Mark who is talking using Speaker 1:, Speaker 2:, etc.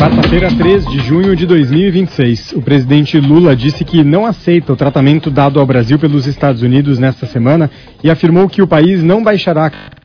Speaker 1: Quarta-feira, 3 de junho de 2026. O presidente Lula disse que não aceita o tratamento dado ao Brasil pelos Estados Unidos nesta semana e afirmou que o país não baixará